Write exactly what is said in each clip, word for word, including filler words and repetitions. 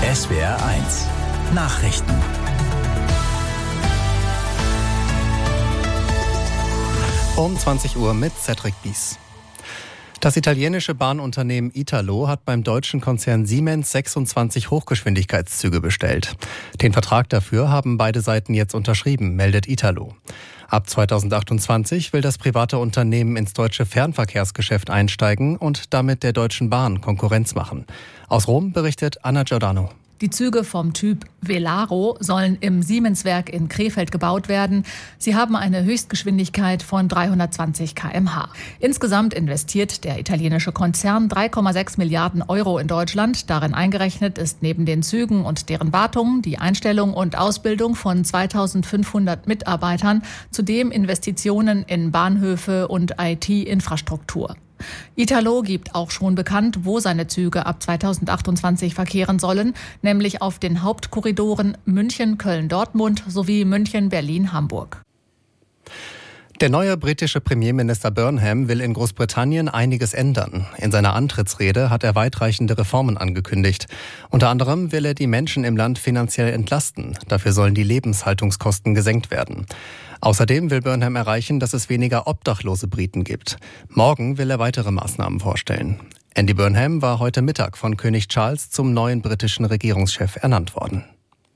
S W R eins Nachrichten. Um zwanzig Uhr mit Cedric Bies. Das italienische Bahnunternehmen Italo hat beim deutschen Konzern Siemens sechsundzwanzig Hochgeschwindigkeitszüge bestellt. Den Vertrag dafür haben beide Seiten jetzt unterschrieben, meldet Italo. Ab zweitausendachtundzwanzig will das private Unternehmen ins deutsche Fernverkehrsgeschäft einsteigen und damit der Deutschen Bahn Konkurrenz machen. Aus Rom berichtet Anna Giordano. Die Züge vom Typ Velaro sollen im Siemens-Werk in Krefeld gebaut werden. Sie haben eine Höchstgeschwindigkeit von dreihundertzwanzig Kilometer pro Stunde. Insgesamt investiert der italienische Konzern drei Komma sechs Milliarden Euro in Deutschland. Darin eingerechnet ist neben den Zügen und deren Wartung die Einstellung und Ausbildung von zweitausendfünfhundert Mitarbeitern, zudem Investitionen in Bahnhöfe und I T-Infrastruktur. Italo gibt auch schon bekannt, wo seine Züge ab zweitausendachtundzwanzig verkehren sollen, nämlich auf den Hauptkorridoren München, Köln, Dortmund sowie München, Berlin, Hamburg. Der neue britische Premierminister Burnham will in Großbritannien einiges ändern. In seiner Antrittsrede hat er weitreichende Reformen angekündigt. Unter anderem will er die Menschen im Land finanziell entlasten. Dafür sollen die Lebenshaltungskosten gesenkt werden. Außerdem will Burnham erreichen, dass es weniger obdachlose Briten gibt. Morgen will er weitere Maßnahmen vorstellen. Andy Burnham war heute Mittag von König Charles zum neuen britischen Regierungschef ernannt worden.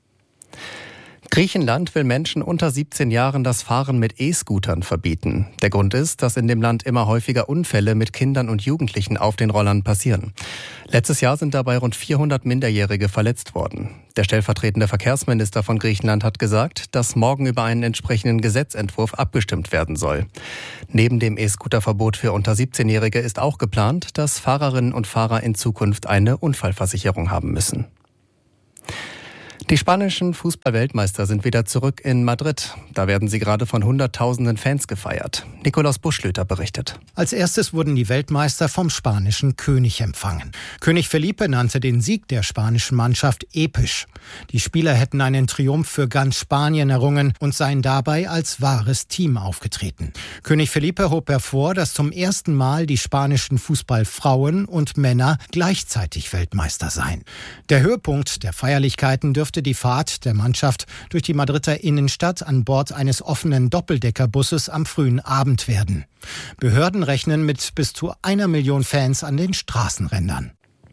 Griechenland will Menschen unter siebzehn Jahren das Fahren mit E-Scootern verbieten. Der Grund ist, dass in dem Land immer häufiger Unfälle mit Kindern und Jugendlichen auf den Rollern passieren. Letztes Jahr sind dabei rund vierhundert Minderjährige verletzt worden. Der stellvertretende Verkehrsminister von Griechenland hat gesagt, dass morgen über einen entsprechenden Gesetzentwurf abgestimmt werden soll. Neben dem E-Scooter-Verbot für unter siebzehnjährige ist auch geplant, dass Fahrerinnen und Fahrer in Zukunft eine Unfallversicherung haben müssen. Die spanischen Fußball-Weltmeister sind wieder zurück in Madrid. Da werden sie gerade von hunderttausenden Fans gefeiert. Nikolaus Buschlöter berichtet. Als erstes wurden die Weltmeister vom spanischen König empfangen. König Felipe nannte den Sieg der spanischen Mannschaft episch. Die Spieler hätten einen Triumph für ganz Spanien errungen und seien dabei als wahres Team aufgetreten. König Felipe hob hervor, dass zum ersten Mal die spanischen Fußballfrauen und Männer gleichzeitig Weltmeister seien. Der Höhepunkt der Feierlichkeiten dürfte die Fahrt der Mannschaft durch die Madrider Innenstadt an Bord eines offenen Doppeldeckerbusses am frühen Abend werden. Behörden rechnen mit bis zu einer Million Fans an den Straßenrändern.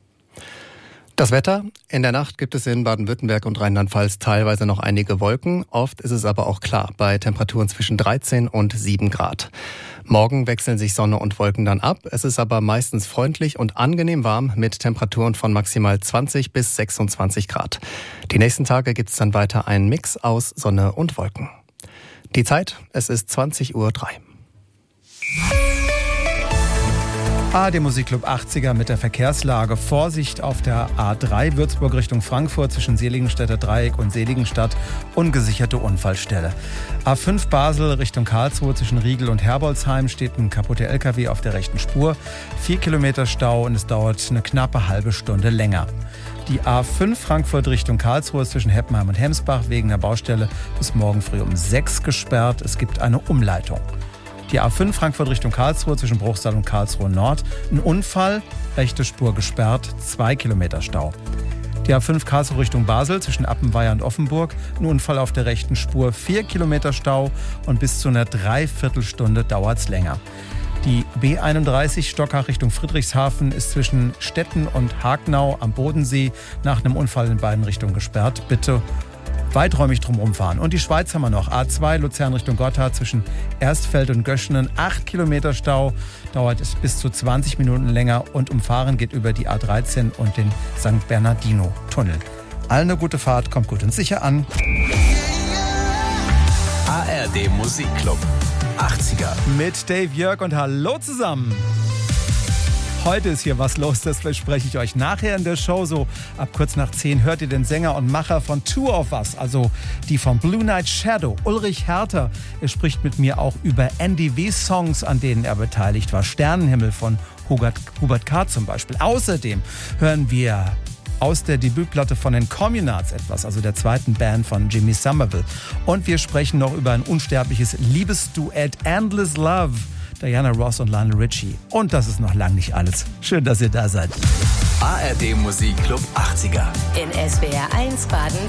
Das Wetter. In der Nacht gibt es in Baden-Württemberg und Rheinland-Pfalz teilweise noch einige Wolken. Oft ist es aber auch klar, bei Temperaturen zwischen dreizehn und sieben Grad. Morgen wechseln sich Sonne und Wolken dann ab. Es ist aber meistens freundlich und angenehm warm mit Temperaturen von maximal zwanzig bis sechsundzwanzig Grad. Die nächsten Tage gibt es dann weiter einen Mix aus Sonne und Wolken. Die Zeit, es ist zwanzig Uhr drei. A R D Musikclub achtziger mit der Verkehrslage. Vorsicht auf der A drei Würzburg Richtung Frankfurt zwischen Seligenstädter Dreieck und Seligenstadt. Ungesicherte Unfallstelle. A fünf Basel Richtung Karlsruhe zwischen Riegel und Herbolzheim steht ein kaputter L K W auf der rechten Spur. Vier Kilometer Stau und es dauert eine knappe halbe Stunde länger. Die A fünf Frankfurt Richtung Karlsruhe zwischen Heppenheim und Hemsbach wegen der Baustelle bis morgen früh um sechs gesperrt. Es gibt eine Umleitung. Die A fünf Frankfurt Richtung Karlsruhe zwischen Bruchsal und Karlsruhe Nord. Ein Unfall, rechte Spur gesperrt, zwei Kilometer Stau. Die A fünf Karlsruhe Richtung Basel zwischen Appenweier und Offenburg. Ein Unfall auf der rechten Spur, vier Kilometer Stau und bis zu einer Dreiviertelstunde dauert es länger. Die B einunddreißig Stockach Richtung Friedrichshafen ist zwischen Stetten und Hagnau am Bodensee nach einem Unfall in beiden Richtungen gesperrt. Bitte weiträumig drumherum fahren. Und die Schweiz haben wir noch. A zwei Luzern Richtung Gotthard zwischen Erstfeld und Göschenen. acht Kilometer Stau, dauert es bis zu zwanzig Minuten länger und umfahren geht über die A dreizehn und den Sankt Bernardino-Tunnel. Allen eine gute Fahrt, kommt gut und sicher an. A R D Musikclub achtziger mit Dave Jörg und hallo zusammen. Heute ist hier was los, das verspreche ich euch nachher in der Show. So ab kurz nach zehn hört ihr den Sänger und Macher von Two of Us, also die von Blue Night Shadow, Ulrich Herter. Er spricht mit mir auch über N D W-Songs, an denen er beteiligt war. Sternenhimmel von Hubert, Hubert K. zum Beispiel. Außerdem hören wir aus der Debütplatte von den Communards etwas, also der zweiten Band von Jimmy Somerville. Und wir sprechen noch über ein unsterbliches Liebesduett, Endless Love, Diana Ross und Lionel Richie. Und das ist noch lang nicht alles. Schön, dass ihr da seid. A R D Musikclub achtziger. In S W R eins Baden